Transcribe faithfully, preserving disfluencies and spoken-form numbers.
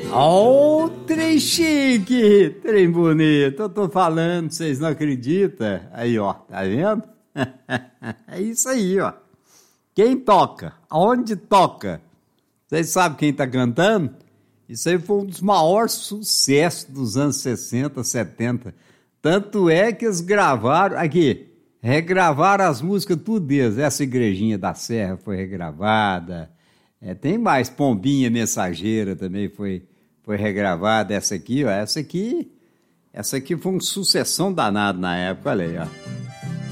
Ó, oh, trem chique, trem bonito, eu tô falando, vocês não acreditam? Aí, ó, tá vendo? É isso aí, ó. Quem toca? Aonde toca? Vocês sabem quem tá cantando? Isso aí foi um dos maiores sucessos dos anos sessenta, setenta. Tanto é que eles gravaram, aqui, regravaram as músicas tudo deles. Essa Igrejinha da Serra foi regravada. É, tem mais, Pombinha Mensageira também foi, foi regravada. Essa aqui, ó, essa aqui, essa aqui foi uma sucessão danada na época, olha aí, ó.